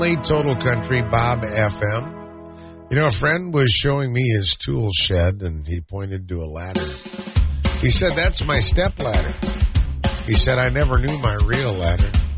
Late Total Country, Bob FM. You know, a friend was showing me his tool shed, and he pointed to a ladder. He said, "That's my step ladder." He said, "I never knew my real ladder."